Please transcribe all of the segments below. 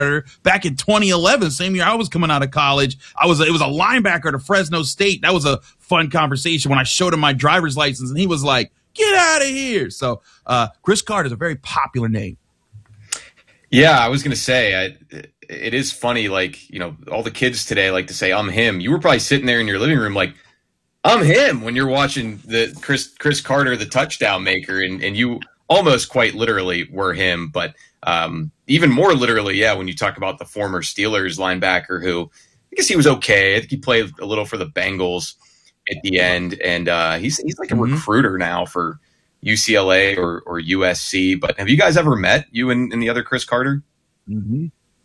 back in 2011, same year I was coming out of college. It was a linebacker at Fresno State. That was a fun conversation when I showed him my driver's license, and he was like, "Get out of here!" So Cris Carter is a very popular name. Yeah, I was gonna say it is funny. Like, all the kids today like to say, "I'm him." You were probably sitting there in your living room like, "I'm him," when you're watching the Cris Carter, the touchdown maker, and you almost quite literally were him. But even more literally, yeah, when you talk about the former Steelers linebacker who, I guess he was okay. I think he played a little for the Bengals at the end, and he's like a recruiter now for UCLA or USC. But have you guys ever met, you and the other Cris Carter? Mm-hmm.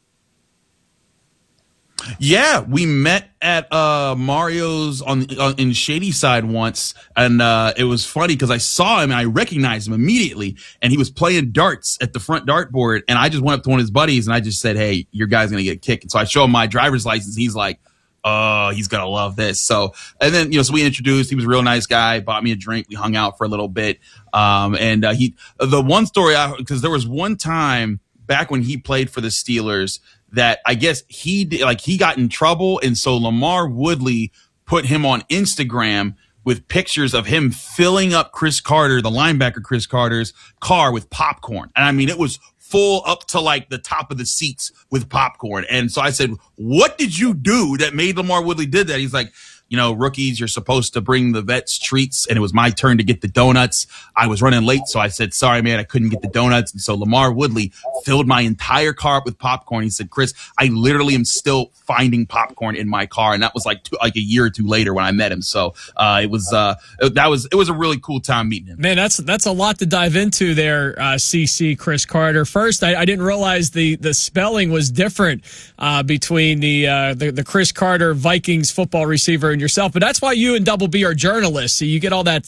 Yeah, we met at Mario's in Shady Side once, and it was funny because I saw him and I recognized him immediately, and he was playing darts at the front dartboard, and I just went up to one of his buddies and I just said, "Hey, your guy's gonna get kicked." And so I show him my driver's license. He's like, "Oh, he's gonna love this." So, and then so we introduced. He was a real nice guy. Bought me a drink. We hung out for a little bit. The one story, because there was one time back when he played for the Steelers that I guess he got in trouble, and so Lamar Woodley put him on Instagram with pictures of him filling up Cris Carter, the linebacker Cris Carter's car, with popcorn. And I mean, it was full up to like the top of the seats with popcorn. And so I said, "What did you do that made Lamar Woodley did that?" He's like, "Rookies, you're supposed to bring the vets treats, and it was my turn to get the donuts. I was running late, so I said, 'Sorry, man, I couldn't get the donuts.'" And so Lamar Woodley filled my entire car up with popcorn. He said, "Chris, I literally am still finding popcorn in my car," and that was like a year or two later when I met him. So it was a really cool time meeting him. Man, that's a lot to dive into there, CC Cris Carter. First, I didn't realize the spelling was different between the Cris Carter Vikings football receiver and yourself, but that's why you and Double B are journalists, so you get all that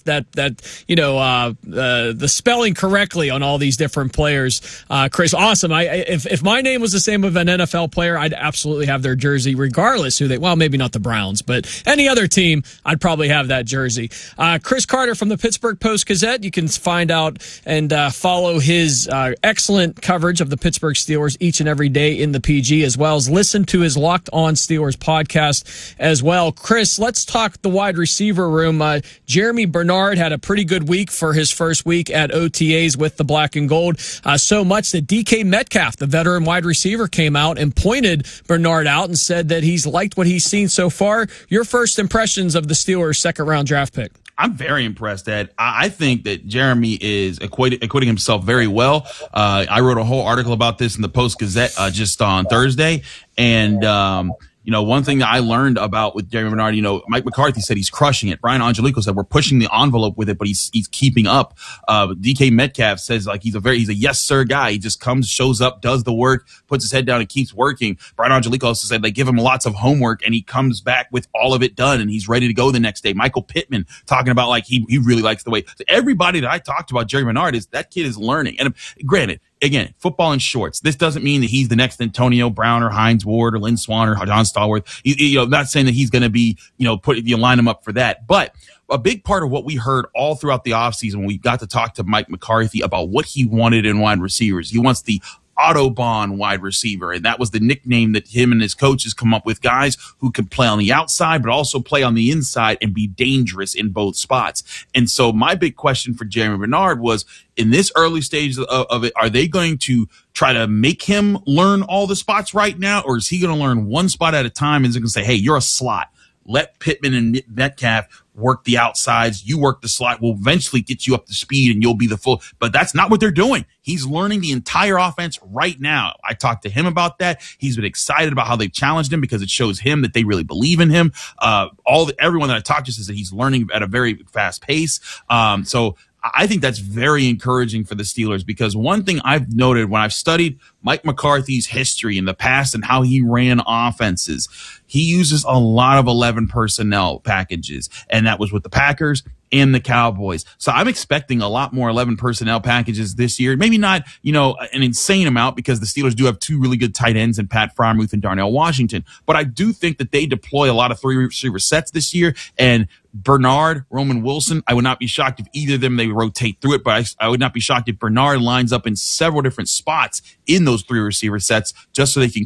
the spelling correctly on all these different players. Chris, awesome. If my name was the same of an NFL player, I'd absolutely have their jersey, regardless maybe not the Browns, but any other team, I'd probably have that jersey. Cris Carter from the Pittsburgh Post-Gazette. You can find out and follow his excellent coverage of the Pittsburgh Steelers each and every day in the PG, as well as listen to his Locked On Steelers podcast as well. Chris, let's talk the wide receiver room. Jeremy Bernard had a pretty good week for his first week at OTAs with the Black and Gold, so much that DK Metcalf, the veteran wide receiver, came out and pointed Bernard out and said that he's liked what he's seen so far. Your first impressions of the Steelers' second-round draft pick? I'm very impressed, Ed. I think that Jeremy is acquitting himself very well. I wrote a whole article about this in the Post-Gazette just on Thursday, and one thing that I learned about with Jeremy Bernard, Mike McCarthy said he's crushing it. Brian Angelico said we're pushing the envelope with it, but he's keeping up. DK Metcalf says like he's a yes sir guy. He just comes, shows up, does the work, puts his head down, and keeps working. Brian Angelico also said they give him lots of homework, and he comes back with all of it done, and he's ready to go the next day. Michael Pittman talking about like he really likes the way. So everybody that I talked about Jeremy Bernard that kid is learning. And granted, again, football in shorts. This doesn't mean that he's the next Antonio Brown or Hines Ward or Lynn Swan or John Stallworth. Not saying that he's going to be, line him up for that. But a big part of what we heard all throughout the offseason when we got to talk to Mike McCarthy about what he wanted in wide receivers. He wants the Autobahn wide receiver, and that was the nickname that him and his coaches come up with, guys who can play on the outside but also play on the inside and be dangerous in both spots. And so my big question for Jeremy Bernard was, in this early stage of it, are they going to try to make him learn all the spots right now, or is he going to learn one spot at a time and is going to say, "Hey, you're a slot. Let Pittman and Metcalf work the outsides. You work the slot. We'll eventually get you up to speed and you'll be the full." But that's not what they're doing. He's learning the entire offense right now. I talked to him about that. He's been excited about how they've challenged him because it shows him that they really believe in him. Everyone that I talked to says that he's learning at a very fast pace. So I think that's very encouraging for the Steelers, because one thing I've noted when I've studied Mike McCarthy's history in the past and how he ran offenses, he uses a lot of 11 personnel packages, and that was with the Packers and the Cowboys. So I'm expecting a lot more 11 personnel packages this year. Maybe not, an insane amount, because the Steelers do have two really good tight ends in Pat Freiermuth and Darnell Washington. But I do think that they deploy a lot of three receiver sets this year, and Bernard, Roman Wilson, I would not be shocked if either of them they rotate through it, but I would not be shocked if Bernard lines up in several different spots in those 3 receiver sets just so they can